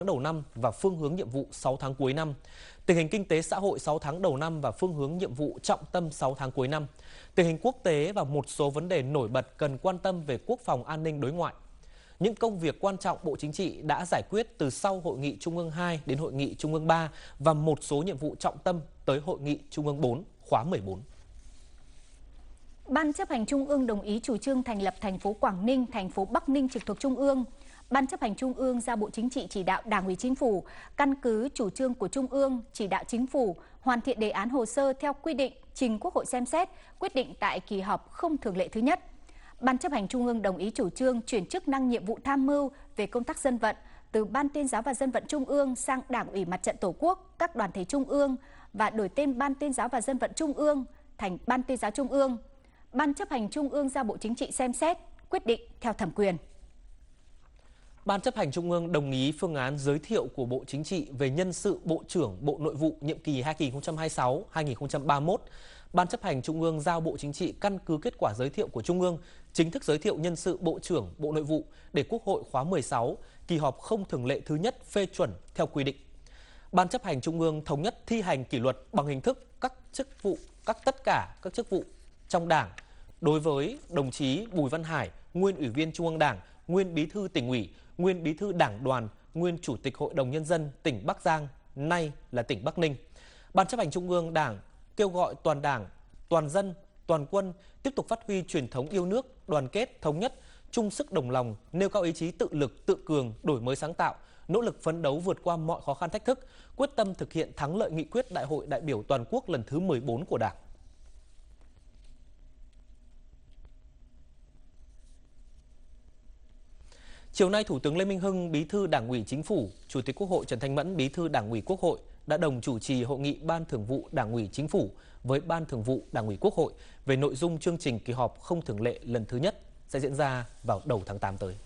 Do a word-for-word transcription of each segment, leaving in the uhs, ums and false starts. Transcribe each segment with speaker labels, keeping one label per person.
Speaker 1: đầu năm và phương hướng nhiệm vụ sáu tháng cuối năm, tình hình kinh tế xã hội sáu tháng đầu năm và phương hướng nhiệm vụ trọng tâm sáu tháng cuối năm, tình hình quốc tế và một số vấn đề nổi bật cần quan tâm về quốc phòng an ninh đối ngoại. Những công việc quan trọng Bộ Chính trị đã giải quyết từ sau Hội nghị Trung ương hai đến Hội nghị Trung ương ba và một số nhiệm vụ trọng tâm tới Hội nghị Trung ương bốn khóa mười bốn.
Speaker 2: Ban chấp hành Trung ương đồng ý chủ trương thành lập thành phố Quảng Ninh, thành phố Bắc Ninh trực thuộc Trung ương. Ban chấp hành Trung ương giao Bộ Chính trị chỉ đạo Đảng ủy Chính phủ căn cứ chủ trương của Trung ương, chỉ đạo Chính phủ hoàn thiện đề án hồ sơ theo quy định trình Quốc hội xem xét, quyết định tại kỳ họp không thường lệ thứ nhất. Ban chấp hành Trung ương đồng ý chủ trương chuyển chức năng nhiệm vụ tham mưu về công tác dân vận từ Ban Tuyên giáo và Dân vận Trung ương sang Đảng ủy Mặt trận Tổ quốc, các đoàn thể Trung ương và đổi tên Ban Tuyên giáo và Dân vận Trung ương thành Ban Tuyên giáo Trung ương. Ban chấp hành Trung ương giao Bộ Chính trị xem xét, quyết định theo thẩm quyền.
Speaker 1: Ban chấp hành Trung ương đồng ý phương án giới thiệu của Bộ Chính trị về nhân sự Bộ trưởng Bộ Nội vụ nhiệm kỳ hai nghìn không trăm hai mươi sáu đến hai nghìn không trăm ba mươi mốt. Ban chấp hành Trung ương giao Bộ Chính trị căn cứ kết quả giới thiệu của Trung ương chính thức giới thiệu nhân sự Bộ trưởng Bộ Nội vụ để Quốc hội khóa mười sáu, kỳ họp không thường lệ thứ nhất phê chuẩn theo quy định. Ban chấp hành Trung ương thống nhất thi hành kỷ luật bằng hình thức các chức vụ, các tất cả các chức vụ trong Đảng đối với đồng chí Bùi Văn Hải, nguyên Ủy viên Trung ương Đảng, nguyên Bí thư Tỉnh ủy, nguyên Bí thư Đảng đoàn, nguyên Chủ tịch Hội đồng Nhân dân tỉnh Bắc Giang, nay là tỉnh Bắc Ninh. Ban chấp hành Trung ương Đảng kêu gọi toàn Đảng, toàn dân, toàn quân tiếp tục phát huy truyền thống yêu nước, đoàn kết, thống nhất, chung sức đồng lòng, nêu cao ý chí tự lực, tự cường, đổi mới sáng tạo, nỗ lực phấn đấu vượt qua mọi khó khăn thách thức, quyết tâm thực hiện thắng lợi nghị quyết Đại hội đại biểu toàn quốc lần thứ mười bốn của Đảng. Chiều nay, Thủ tướng Lê Minh Hưng, Bí thư Đảng ủy Chính phủ, Chủ tịch Quốc hội Trần Thanh Mẫn, Bí thư Đảng ủy Quốc hội đã đồng chủ trì hội nghị Ban Thường vụ Đảng ủy Chính phủ với Ban Thường vụ Đảng ủy Quốc hội về nội dung chương trình kỳ họp không thường lệ lần thứ nhất sẽ diễn ra vào đầu tháng tám tới.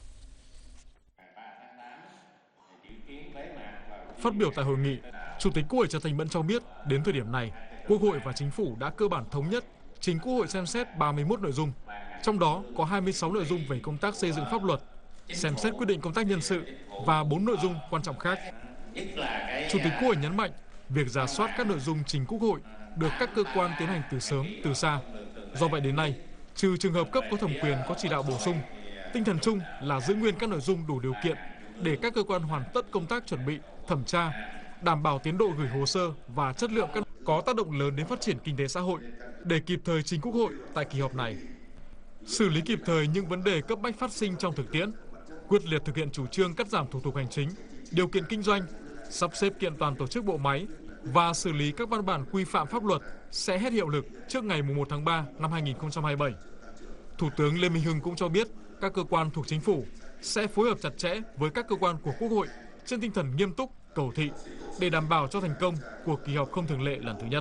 Speaker 3: Phát biểu tại hội nghị, Chủ tịch Quốc hội Trần Thanh Mẫn cho biết đến thời điểm này, Quốc hội và Chính phủ đã cơ bản thống nhất trình Quốc hội xem xét ba mươi mốt nội dung, trong đó có hai mươi sáu nội dung về công tác xây dựng pháp luật, xem xét quyết định công tác nhân sự và bốn nội dung quan trọng khác. Chủ tịch Quốc hội nhấn mạnh việc rà soát các nội dung trình Quốc hội được các cơ quan tiến hành từ sớm từ xa. Do vậy đến nay, trừ trường hợp cấp có thẩm quyền có chỉ đạo bổ sung, tinh thần chung là giữ nguyên các nội dung đủ điều kiện để các cơ quan hoàn tất công tác chuẩn bị, thẩm tra, đảm bảo tiến độ gửi hồ sơ và chất lượng các có tác động lớn đến phát triển kinh tế xã hội để kịp thời trình Quốc hội tại kỳ họp này. Xử lý kịp thời những vấn đề cấp bách phát sinh trong thực tiễn, quyết liệt thực hiện chủ trương cắt giảm thủ tục hành chính, điều kiện kinh doanh, sắp xếp kiện toàn tổ chức bộ máy và xử lý các văn bản quy phạm pháp luật sẽ hết hiệu lực trước ngày mùng một tháng ba năm hai nghìn không trăm hai mươi bảy. Thủ tướng Lê Minh Hưng cũng cho biết các cơ quan thuộc Chính phủ sẽ phối hợp chặt chẽ với các cơ quan của Quốc hội trên tinh thần nghiêm túc, cầu thị để đảm bảo cho thành công của kỳ họp không thường lệ lần thứ nhất.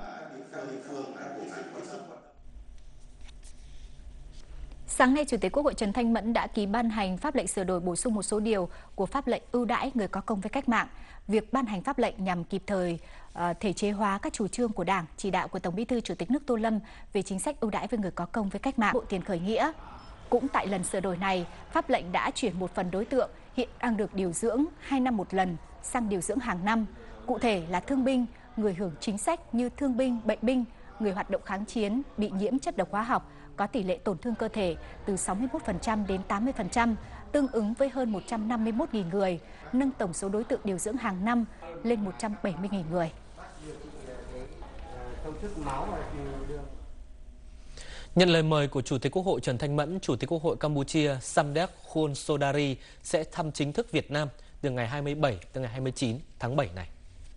Speaker 2: Sáng nay, Chủ tịch Quốc hội Trần Thanh Mẫn đã ký ban hành pháp lệnh sửa đổi bổ sung một số điều của pháp lệnh ưu đãi người có công với cách mạng. Việc ban hành pháp lệnh nhằm kịp thời uh, thể chế hóa các chủ trương của Đảng, chỉ đạo của Tổng Bí thư Chủ tịch nước Tô Lâm về chính sách ưu đãi với người có công với cách mạng, Bộ tiền khởi nghĩa. Cũng tại lần sửa đổi này, pháp lệnh đã chuyển một phần đối tượng hiện đang được điều dưỡng hai năm một lần sang điều dưỡng hàng năm. Cụ thể là thương binh, người hưởng chính sách như thương binh, bệnh binh, người hoạt động kháng chiến bị nhiễm chất độc hóa học có tỷ lệ tổn thương cơ thể từ sáu mươi mốt phần trăm đến tám mươi phần trăm, tương ứng với hơn một trăm năm mươi mốt nghìn người, nâng tổng số đối tượng điều dưỡng hàng năm lên một trăm bảy mươi nghìn người.
Speaker 1: Nhận lời mời của Chủ tịch Quốc hội Trần Thanh Mẫn, Chủ tịch Quốc hội Campuchia Samdech Hun Sodari sẽ thăm chính thức Việt Nam từ ngày hai mươi bảy tới ngày hai mươi chín tháng bảy này.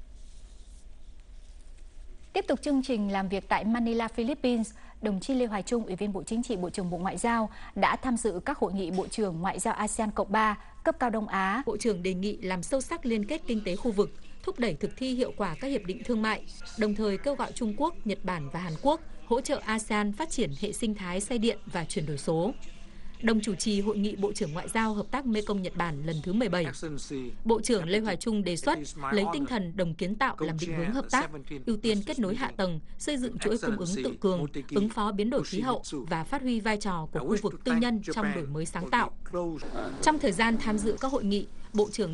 Speaker 2: Tiếp tục chương trình làm việc tại Manila, Philippines, đồng chí Lê Hoài Trung, Ủy viên Bộ Chính trị, Bộ trưởng Bộ Ngoại giao đã tham dự các hội nghị Bộ trưởng Ngoại giao a sê an cộng ba cấp cao Đông Á.
Speaker 4: Bộ trưởng đề nghị làm sâu sắc liên kết kinh tế khu vực, thúc đẩy thực thi hiệu quả các hiệp định thương mại, đồng thời kêu gọi Trung Quốc, Nhật Bản và Hàn Quốc hỗ trợ a sê an phát triển hệ sinh thái xe điện và chuyển đổi số. Đồng chủ trì hội nghị Bộ trưởng Ngoại giao Hợp tác Mekong Nhật Bản lần thứ mười bảy. Bộ trưởng Lê Hoài Trung đề xuất lấy tinh thần đồng kiến tạo làm định hướng hợp tác, ưu tiên kết nối hạ tầng, xây dựng chuỗi cung ứng tự cường, ứng phó biến đổi khí hậu và phát huy vai trò của khu vực tư nhân trong đổi mới sáng tạo. Trong thời gian tham dự các hội nghị, Bộ trưởng